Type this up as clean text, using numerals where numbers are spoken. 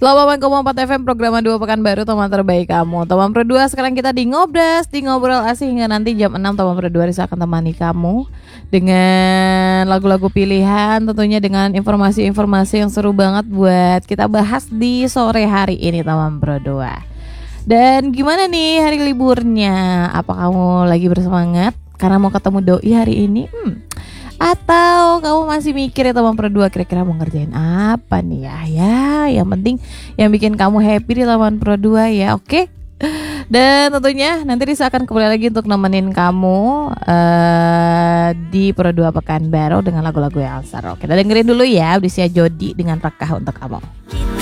108,4 FM program 2 Pekanbaru, teman terbaik kamu. Teman Pro 2 sekarang kita di Ngobras, di Ngobrol Asik hingga nanti jam 6. Teman Pro 2 Risa akan temani kamu dengan lagu-lagu pilihan, tentunya dengan informasi-informasi yang seru banget buat kita bahas di sore hari ini, teman Pro 2. Dan gimana nih hari liburnya? Apa kamu lagi bersemangat karena mau ketemu doi hari ini? Atau kamu masih mikir ya teman Pro 2 kira-kira mau ngerjain apa nih ya? Ya, yang penting yang bikin kamu happy di teman Pro 2 ya, oke? Dan tentunya nanti Risa akan kembali lagi untuk nemenin kamu di Pro 2 Pekanbaru dengan lagu-lagu yang seru. Kita dengerin dulu ya, Odisha Jodi dengan Rekah untuk kamu.